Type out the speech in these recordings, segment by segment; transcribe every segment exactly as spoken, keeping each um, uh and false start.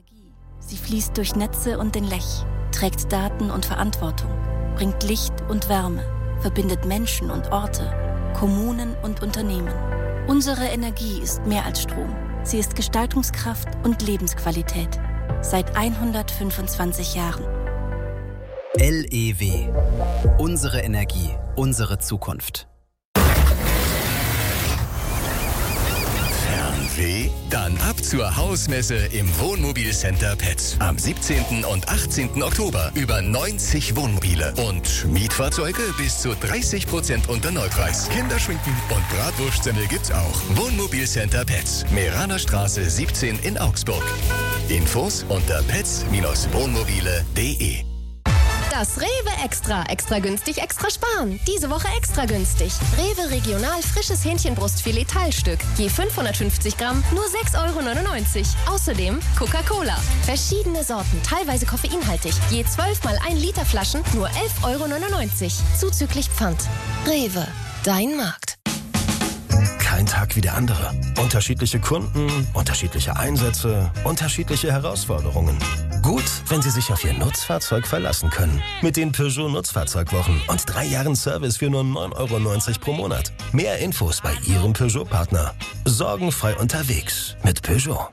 Energie. Sie fließt durch Netze und den Lech, trägt Daten und Verantwortung, bringt Licht und Wärme, verbindet Menschen und Orte, Kommunen und Unternehmen. Unsere Energie ist mehr als Strom. Sie ist Gestaltungskraft und Lebensqualität. Seit hundertfünfundzwanzig Jahren. L E W. Unsere Energie, unsere Zukunft. Fernweh? Dann ab zur Hausmesse im Wohnmobilcenter Petz. Am siebzehnten und achtzehnten Oktober über neunzig Wohnmobile und Mietfahrzeuge bis zu dreißig Prozent unter Neupreis. Kinderschminken und Bratwurstsemmel gibt's auch. Wohnmobilcenter Petz, Meraner Straße siebzehn in Augsburg. Infos unter petz Wohnmobile punkt de. Das Rewe Extra. Extra günstig, extra sparen. Diese Woche extra günstig. Rewe Regional frisches Hähnchenbrustfilet Teilstück. Je fünfhundertfünfzig Gramm, nur sechs Euro neunundneunzig. Außerdem Coca-Cola. Verschiedene Sorten, teilweise koffeinhaltig. Je zwölf mal ein Liter Flaschen, nur elf Euro neunundneunzig. Zuzüglich Pfand. Rewe. Dein Markt. Kein Tag wie der andere. Unterschiedliche Kunden, unterschiedliche Einsätze, unterschiedliche Herausforderungen. Gut, wenn Sie sich auf Ihr Nutzfahrzeug verlassen können. Mit den Peugeot Nutzfahrzeugwochen und drei Jahren Service für nur neun Euro neunzig pro Monat. Mehr Infos bei Ihrem Peugeot-Partner. Sorgenfrei unterwegs mit Peugeot.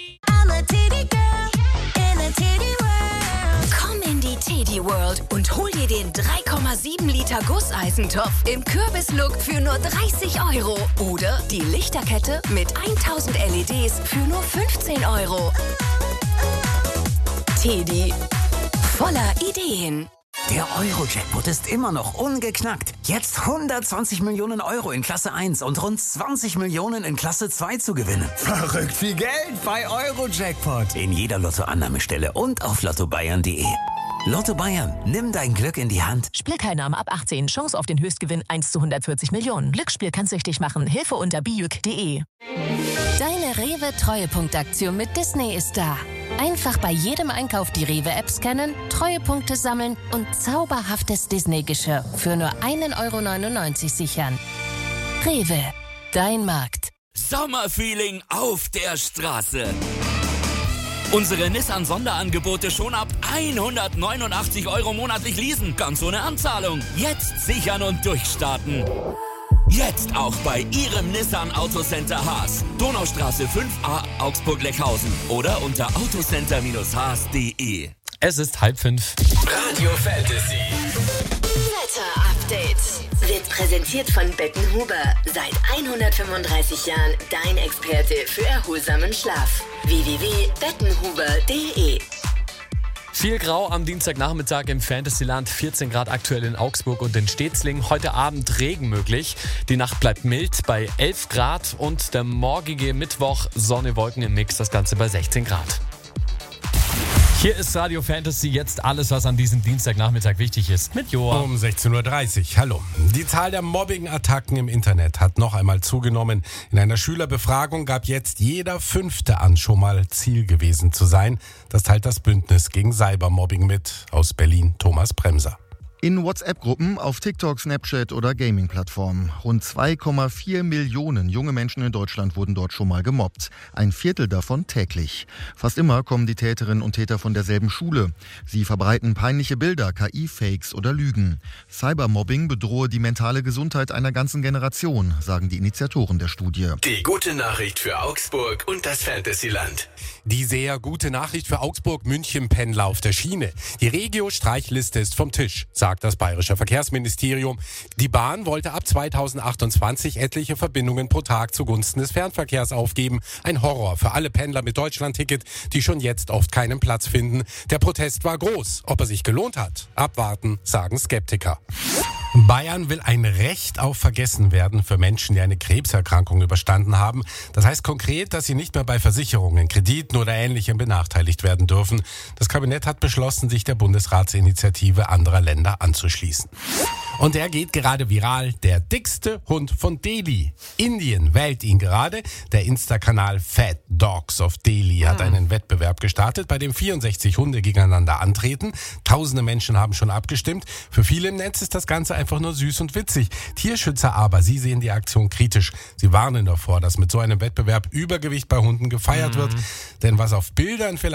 Komm in die Teddy World und hol dir den drei Komma sieben Liter Gusseisentopf im Kürbislook für nur dreißig Euro. Oder die Lichterkette mit tausend L E Ds für nur fünfzehn Euro. Teddy, voller Ideen. Der Euro-Jackpot ist immer noch ungeknackt. Jetzt hundertzwanzig Millionen Euro in Klasse eins und rund zwanzig Millionen in Klasse zwei zu gewinnen. Verrückt viel Geld bei Euro-Jackpot. In jeder Lottoannahmestelle und auf lotto bayern punkt de. Lotto Bayern, nimm dein Glück in die Hand. Spielteilnahme ab achtzehn. Chance auf den Höchstgewinn eins zu hundertvierzig Millionen. Glücksspiel kann süchtig machen. Hilfe unter bijuk punkt de. Deine Rewe-Treuepunktaktion mit Disney ist da. Einfach bei jedem Einkauf die Rewe-App scannen, Treuepunkte sammeln und zauberhaftes Disney-Geschirr für nur ein Euro neunundneunzig sichern. Rewe, dein Markt. Sommerfeeling auf der Straße. Unsere Nissan-Sonderangebote schon ab hundertneunundachtzig Euro monatlich leasen, ganz ohne Anzahlung. Jetzt sichern und durchstarten. Jetzt auch bei Ihrem Nissan Autocenter Haas. Donaustraße fünf a, Augsburg-Lechhausen. Oder unter autocenter Haas punkt de. Es ist halb fünf. Radio Fantasy. Wetter-Update. Wird präsentiert von Bettenhuber. Seit hundertfünfunddreißig Jahren dein Experte für erholsamen Schlaf. w w w punkt bettenhuber punkt de. Viel Grau am Dienstagnachmittag im Fantasyland, vierzehn Grad aktuell in Augsburg und in Stetzling. Heute Abend Regen möglich. Die Nacht bleibt mild bei elf Grad und der morgige Mittwoch Sonne, Wolken im Mix, das Ganze bei sechzehn Grad. Hier ist Radio Fantasy, jetzt alles, was an diesem Dienstagnachmittag wichtig ist, mit Joa. Um sechzehn Uhr dreißig, hallo. Die Zahl der Mobbing-Attacken im Internet hat noch einmal zugenommen. In einer Schülerbefragung gab jetzt jeder Fünfte an, schon mal Ziel gewesen zu sein. Das teilt das Bündnis gegen Cybermobbing mit. Aus Berlin, Thomas Bremser. In WhatsApp-Gruppen, auf TikTok, Snapchat oder Gaming-Plattformen. Rund zwei Komma vier Millionen junge Menschen in Deutschland wurden dort schon mal gemobbt. Ein Viertel davon täglich. Fast immer kommen die Täterinnen und Täter von derselben Schule. Sie verbreiten peinliche Bilder, K I-Fakes oder Lügen. Cybermobbing bedrohe die mentale Gesundheit einer ganzen Generation, sagen die Initiatoren der Studie. Die gute Nachricht für Augsburg und das Fantasyland. Die sehr gute Nachricht für Augsburg-München-Pendler auf der Schiene. Die Regio-Streichliste ist vom Tisch, sagt das Bayerische Verkehrsministerium. Die Bahn wollte ab zweitausendachtundzwanzig etliche Verbindungen pro Tag zugunsten des Fernverkehrs aufgeben. Ein Horror für alle Pendler mit Deutschlandticket, die schon jetzt oft keinen Platz finden. Der Protest war groß. Ob er sich gelohnt hat? Abwarten, sagen Skeptiker. Bayern will ein Recht auf Vergessenwerden für Menschen, die eine Krebserkrankung überstanden haben. Das heißt konkret, dass sie nicht mehr bei Versicherungen, Krediten oder Ähnlichem benachteiligt werden dürfen. Das Kabinett hat beschlossen, sich der Bundesratsinitiative anderer Länder anzuschließen. Und er geht gerade viral. Der dickste Hund von Delhi. Indien wählt ihn gerade. Der Insta-Kanal Fat Dogs of Delhi hat einen Wettbewerb gestartet, bei dem vierundsechzig Hunde gegeneinander antreten. Tausende Menschen haben schon abgestimmt. Für viele im Netz ist das Ganze einfach nur süß und witzig. Tierschützer aber, sie sehen die Aktion kritisch. Sie warnen davor, dass mit so einem Wettbewerb Übergewicht bei Hunden gefeiert mhm. wird. Denn was auf Bildern vielleicht